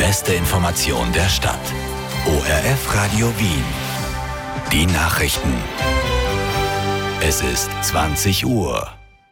beste Information der Stadt. ORF Radio Wien. Die Nachrichten. Es ist 20 Uhr.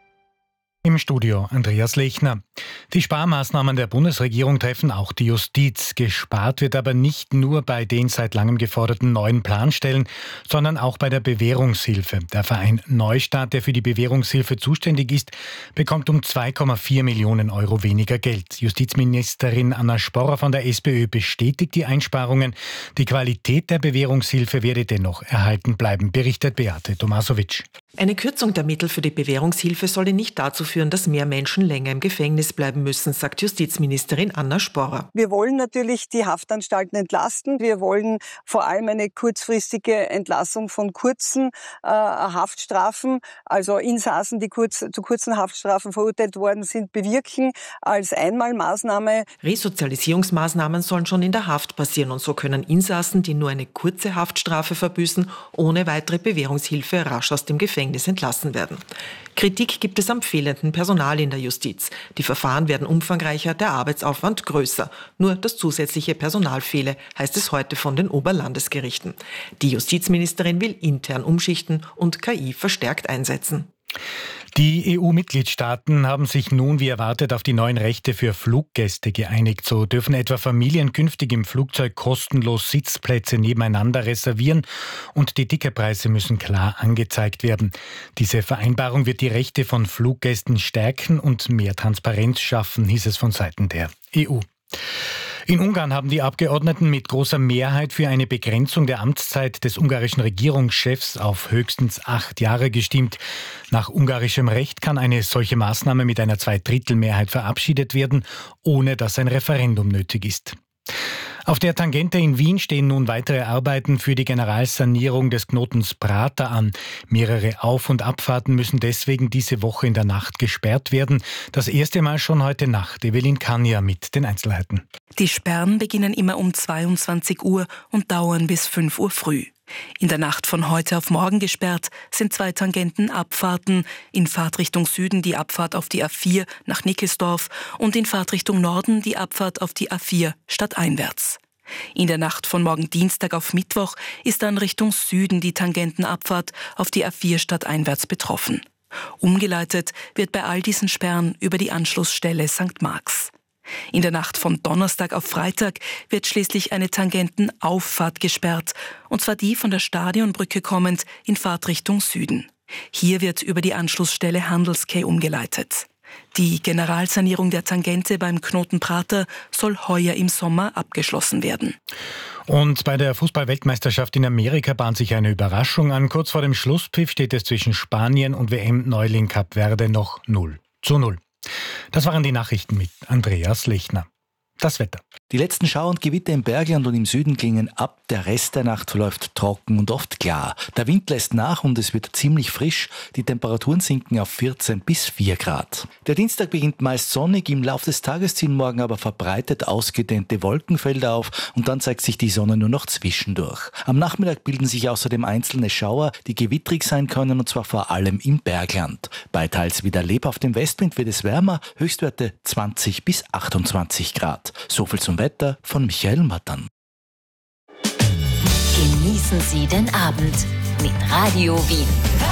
Im Studio Andreas Lechner. Die Sparmaßnahmen der Bundesregierung treffen auch die Justiz. Gespart wird aber nicht nur bei den seit langem geforderten neuen Planstellen, sondern auch bei der Bewährungshilfe. Der Verein Neustart, der für die Bewährungshilfe zuständig ist, bekommt um 2,4 Millionen Euro weniger Geld. Justizministerin Anna Sporrer von der SPÖ bestätigt die Einsparungen. Die Qualität der Bewährungshilfe werde dennoch erhalten bleiben, berichtet Beate Tomasovic. Eine Kürzung der Mittel für die Bewährungshilfe solle nicht dazu führen, dass mehr Menschen länger im Gefängnis bleiben müssen, sagt Justizministerin Anna Sporrer. Wir wollen natürlich die Haftanstalten entlasten. Wir wollen vor allem eine kurzfristige Entlassung von kurzen Haftstrafen, also Insassen, die zu kurzen Haftstrafen verurteilt worden sind, bewirken als Einmalmaßnahme. Resozialisierungsmaßnahmen sollen schon in der Haft passieren und so können Insassen, die nur eine kurze Haftstrafe verbüßen, ohne weitere Bewährungshilfe rasch aus dem Gefängnis entlassen werden. Kritik gibt es am fehlenden Personal in der Justiz. Die Verfahren werden umfangreicher, der Arbeitsaufwand größer. Nur das zusätzliche Personal fehle, heißt es heute von den Oberlandesgerichten. Die Justizministerin will intern umschichten und KI verstärkt einsetzen. Die EU-Mitgliedstaaten haben sich nun wie erwartet auf die neuen Rechte für Fluggäste geeinigt. So dürfen etwa Familien künftig im Flugzeug kostenlos Sitzplätze nebeneinander reservieren und die Ticketpreise müssen klar angezeigt werden. Diese Vereinbarung wird die Rechte von Fluggästen stärken und mehr Transparenz schaffen, hieß es von Seiten der EU. In Ungarn haben die Abgeordneten mit großer Mehrheit für eine Begrenzung der Amtszeit des ungarischen Regierungschefs auf höchstens 8 Jahre gestimmt. Nach ungarischem Recht kann eine solche Maßnahme mit einer Zweidrittelmehrheit verabschiedet werden, ohne dass ein Referendum nötig ist. Auf der Tangente in Wien stehen nun weitere Arbeiten für die Generalsanierung des Knotens Prater an. Mehrere Auf- und Abfahrten müssen deswegen diese Woche in der Nacht gesperrt werden. Das erste Mal schon heute Nacht. Evelyn Kania mit den Einzelheiten. Die Sperren beginnen immer um 22 Uhr und dauern bis 5 Uhr früh. In der Nacht von heute auf morgen gesperrt sind 2 Tangentenabfahrten, in Fahrtrichtung Süden die Abfahrt auf die A4 nach Nickelsdorf und in Fahrtrichtung Norden die Abfahrt auf die A4 stadteinwärts. In der Nacht von morgen Dienstag auf Mittwoch ist dann Richtung Süden die Tangentenabfahrt auf die A4 stadteinwärts betroffen. Umgeleitet wird bei all diesen Sperren über die Anschlussstelle St. Marx. In der Nacht von Donnerstag auf Freitag wird schließlich eine Tangentenauffahrt gesperrt, und zwar die von der Stadionbrücke kommend in Fahrtrichtung Süden. Hier wird über die Anschlussstelle Handelsquai umgeleitet. Die Generalsanierung der Tangente beim Knoten Prater soll heuer im Sommer abgeschlossen werden. Und bei der Fußball-Weltmeisterschaft in Amerika bahnt sich eine Überraschung an. Kurz vor dem Schlusspfiff steht es zwischen Spanien und WM-Neuling Kap Verde noch 0:0. Das waren die Nachrichten mit Andreas Lechner. Das Wetter. Die letzten Schauer und Gewitter im Bergland und im Süden klingen ab. Der Rest der Nacht verläuft trocken und oft klar. Der Wind lässt nach und es wird ziemlich frisch. Die Temperaturen sinken auf 14 bis 4 Grad. Der Dienstag beginnt meist sonnig. Im Laufe des Tages ziehen morgen aber verbreitet ausgedehnte Wolkenfelder auf und dann zeigt sich die Sonne nur noch zwischendurch. Am Nachmittag bilden sich außerdem einzelne Schauer, die gewittrig sein können, und zwar vor allem im Bergland. Bei teils wieder lebhaftem Westwind wird es wärmer, Höchstwerte 20 bis 28 Grad. So viel zum Wetter von Michael Mattern. Genießen Sie den Abend mit Radio Wien.